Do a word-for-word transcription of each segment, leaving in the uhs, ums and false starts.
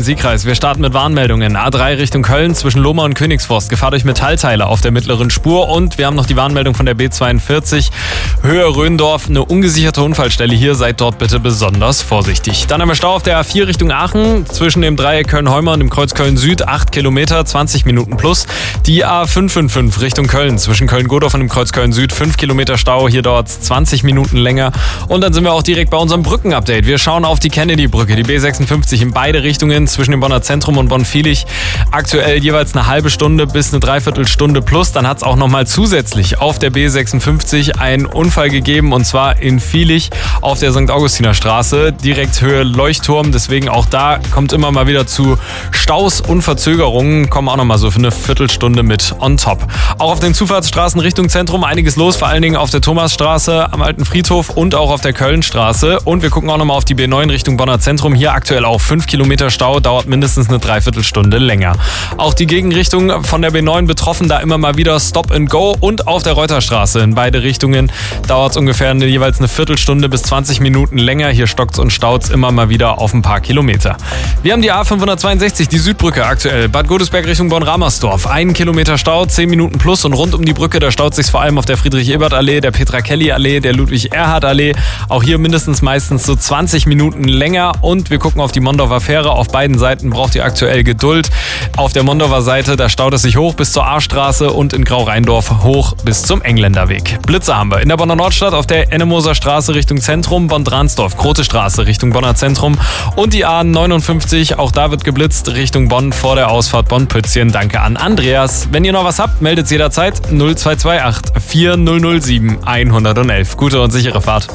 Rhein-Sieg-Kreis. Wir starten mit Warnmeldungen. A drei Richtung Köln zwischen Lohmar und Königsforst. Gefahr durch Metallteile auf der mittleren Spur. Und wir haben noch die Warnmeldung von der B zweiundvierzig. Höhe Röndorf, eine ungesicherte Unfallstelle hier. Seid dort bitte besonders vorsichtig. Dann haben wir Stau auf der A vier Richtung Aachen zwischen dem Dreieck Köln-Heumer und dem Kreuz Köln-Süd. acht Kilometer, zwanzig Minuten plus. Die A fünf fünf fünf Richtung Köln zwischen Köln-Godorf und dem Kreuz Köln-Süd. fünf Kilometer Stau. Hier dauert es zwanzig Minuten länger. Und dann sind wir auch direkt bei unserem Brücken-Update. Wir schauen auf die Kennedy-Brücke, die B sechsundfünfzig in beide Richtungen zwischen dem Bonner Zentrum und Bonn-Viehlich. Aktuell jeweils eine halbe Stunde bis eine Dreiviertelstunde plus. Dann hat es auch nochmal zusätzlich auf der B sechsundfünfzig einen Unfall gegeben und zwar in Viehlich auf der Sankt Augustiner Straße, direkt Höhe Leuchtturm. Deswegen auch da kommt immer mal wieder zu Staus und Verzögerungen. Kommen auch nochmal so für eine Viertelstunde mit on top. Auch auf den Zufahrtsstraßen Richtung Zentrum einiges los, vor allen Dingen auf der Thomasstraße, am Alten Friedhof und auch auf der Kölnstraße. Und wir gucken auch nochmal auf die B neun Richtung Bonner Zentrum. Hier aktuell auch fünf Kilometer Stau, dauert mindestens eine Dreiviertelstunde länger. Auch die Gegenrichtung von der B neun betroffen, da immer mal wieder Stop and Go. Und auf der Reuterstraße in beide Richtungen dauert es ungefähr eine, jeweils eine Viertelstunde bis zwanzig Minuten länger. Hier stockt's und staut's immer mal wieder auf ein paar Kilometer. Wir haben die A fünfhundertzweiundsechzig, die Südbrücke aktuell. Bad Godesberg Richtung Bonn-Ramersdorf. Ein Kilometer Stau, zehn Minuten plus und rund um die Brücke, da staut sich's vor allem auf der Friedrich-Ebert-Allee, der Petra-Kelly-Allee, der Ludwig-Erhard-Allee. Auch hier mindestens meistens so zwanzig Minuten länger. Und wir gucken auf die Mondorfer Fähre. Auf beiden Seiten braucht ihr aktuell Geduld. Auf der Mondorfer Seite, da staut es sich hoch bis zur A-Straße und in Grau-Rheindorf hoch bis zum Engländerweg. Blitze haben wir in der Bonner Nordstadt auf der Ennemoser Straße Richtung Zentrum, Bonn-Dransdorf, Grote Straße Richtung Bonner Zentrum und die A neunundfünfzig, auch da wird geblitzt Richtung Bonn vor der Ausfahrt Bonn-Pützchen. Danke an Andreas. Wenn ihr noch was habt, meldet jederzeit null zwei zwei acht vier null null sieben eins null eins. Gute und sichere Fahrt.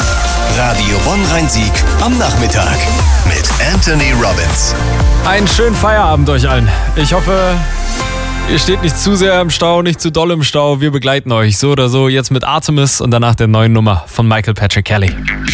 Radio Bonn-Rhein-Sieg am Nachmittag mit Anthony Robbins. Einen schönen Feierabend euch allen. Ich hoffe, ihr steht nicht zu sehr im Stau, nicht zu doll im Stau. Wir begleiten euch so oder so jetzt mit Artemis und danach der neuen Nummer von Michael Patrick Kelly.